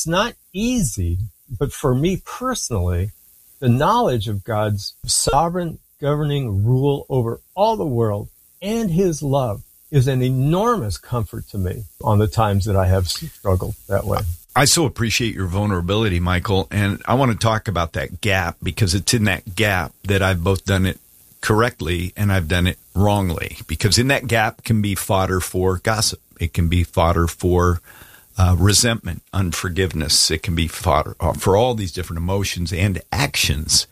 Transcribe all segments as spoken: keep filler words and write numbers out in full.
it's not easy, but for me personally, the knowledge of God's sovereign governing rule over all the world and his love is an enormous comfort to me on the times that I have struggled that way. I so appreciate your vulnerability, Michael, and I want to talk about that gap, because it's in that gap that I've both done it correctly and I've done it wrongly, because in that gap can be fodder for gossip. It can be fodder for uh, resentment, unforgiveness. It can be fodder for all these different emotions and actions.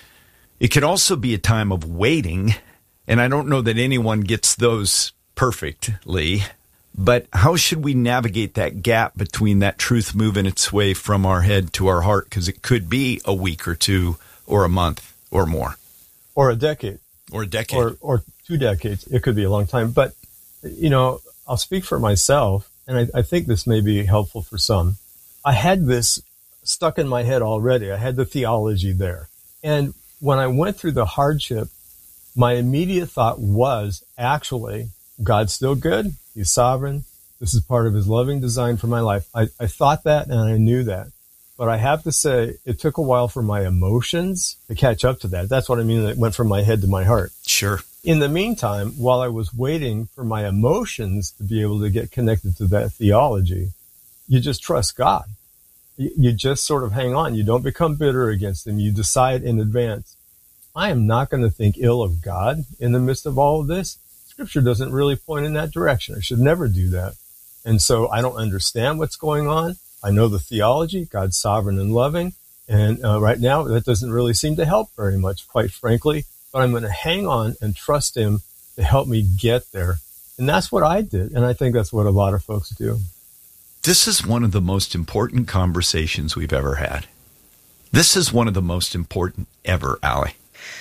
It can also be a time of waiting, and I don't know that anyone gets those perfectly, but how should we navigate that gap between that truth moving its way from our head to our heart? Because it could be a week or two or a month or more. Or a decade. Or a decade. Or, or two decades. It could be a long time. But, you know, I'll speak for myself, and I, I think this may be helpful for some. I had this stuck in my head already. I had the theology there. And when I went through the hardship, my immediate thought was, actually, God's still good. He's sovereign. This is part of his loving design for my life. I, I thought that, and I knew that. But I have to say, it took a while for my emotions to catch up to that. That's what I mean. It went from my head to my heart. Sure. In the meantime, while I was waiting for my emotions to be able to get connected to that theology, you just trust God. You, you just sort of hang on. You don't become bitter against him. You decide in advance, I am not going to think ill of God in the midst of all of this. Scripture doesn't really point in that direction. I should never do that. And so I don't understand what's going on. I know the theology, God's sovereign and loving. And uh, right now, that doesn't really seem to help very much, quite frankly. But I'm going to hang on and trust him to help me get there. And that's what I did. And I think that's what a lot of folks do. This is one of the most important conversations we've ever had. This is one of the most important ever, Allie.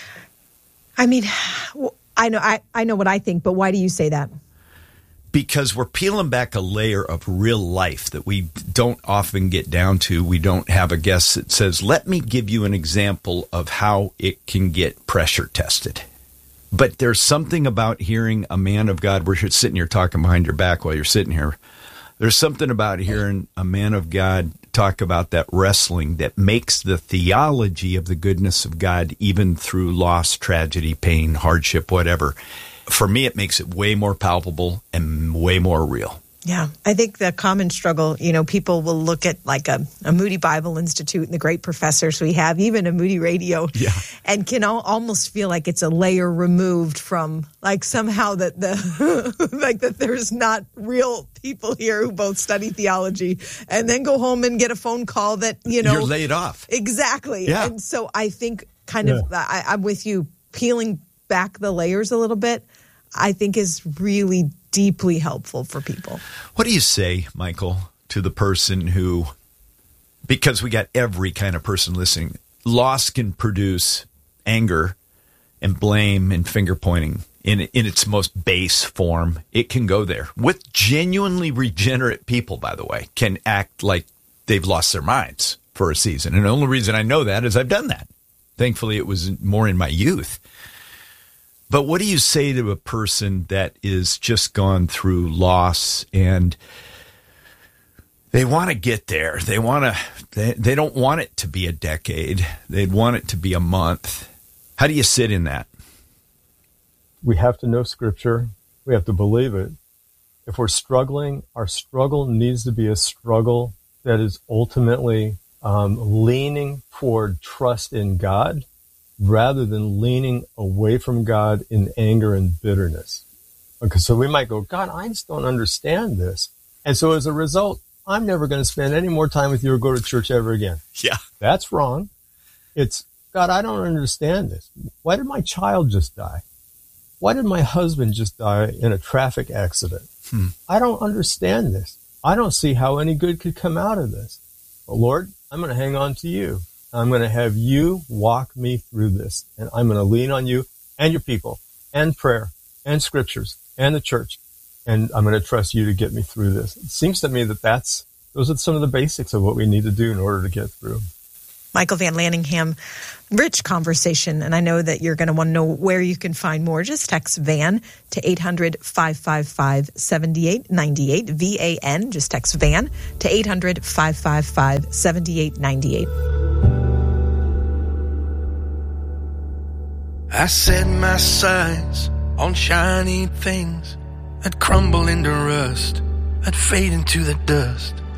I mean, I know I, I know what I think, but why do you say that? Because we're peeling back a layer of real life that we don't often get down to. We don't have a guest that says, let me give you an example of how it can get pressure tested. But there's something about hearing a man of God. We're sitting here talking behind your back while you're sitting here. There's something about hearing a man of God talk about that wrestling that makes the theology of the goodness of God, even through loss, tragedy, pain, hardship, whatever. For me, it makes it way more palpable and way more real. Yeah, I think the common struggle, you know, people will look at like a, a Moody Bible Institute and the great professors we have, even a Moody Radio, yeah. and can al- almost feel like it's a layer removed from like somehow that the like that there's not real people here who both study theology and then go home and get a phone call that, you know. You're laid off. Exactly. Yeah. And so I think kind yeah. of, I, I'm with you, peeling back the layers a little bit, I think is really deeply helpful for people. What do you say, Michael, to the person who, because we got every kind of person listening, loss can produce anger and blame and finger pointing in in its most base form. It can go there. With genuinely regenerate people, by the way, can act like they've lost their minds for a season. And the only reason I know that is I've done that. Thankfully, it was more in my youth. But what do you say to a person that is just gone through loss and they want to get there? They want to, they, they don't want it to be a decade. They'd want it to be a month. How do you sit in that? We have to know Scripture. We have to believe it. If we're struggling, our struggle needs to be a struggle that is ultimately um, leaning toward trust in God, rather than leaning away from God in anger and bitterness. Okay, so we might go, God, I just don't understand this. And so as a result, I'm never going to spend any more time with you or go to church ever again. Yeah. That's wrong. It's, God, I don't understand this. Why did my child just die? Why did my husband just die in a traffic accident? Hmm. I don't understand this. I don't see how any good could come out of this. But Lord, I'm going to hang on to you. I'm going to have you walk me through this, and I'm going to lean on you and your people and prayer and scriptures and the church, and I'm going to trust you to get me through this. It seems to me that that's, those are some of the basics of what we need to do in order to get through. Michael Van Lanningham, rich conversation. And I know that you're going to want to know where you can find more. Just text VAN to eight hundred, five five five, seven eight nine eight, V A N. Just text VAN to eight hundred, five five five, seven eight nine eight. I set my sights on shiny things that crumble into rust, that fade into the dust.